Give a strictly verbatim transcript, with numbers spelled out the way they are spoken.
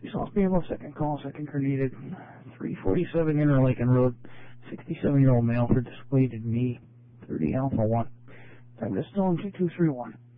South Bambo, second call, second car needed. three forty-seven Interlaken Road, sixty-seven-year-old male for displayed knee, thirty Alpha one. Time to stone two two three one.